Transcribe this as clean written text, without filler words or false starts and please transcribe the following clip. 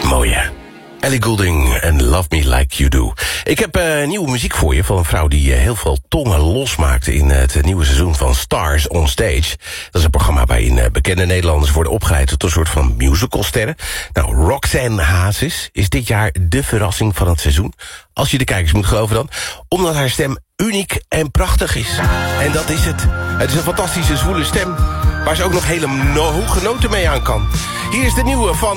Mooi hè? Ellie Goulding en Love Me Like You Do. Ik heb nieuwe muziek voor je van een vrouw die heel veel tongen losmaakte in het nieuwe seizoen van Stars on Stage. Dat is een programma waarin bekende Nederlanders worden opgeleid tot een soort van musicalsterren. Nou, Roxanne Hazes is dit jaar de verrassing van het seizoen. Als je de kijkers moet geloven dan. Omdat haar stem uniek en prachtig is. En dat is het. Het is een fantastische zwoele stem waar ze ook nog hele hoge noten mee aan kan. Hier is de nieuwe van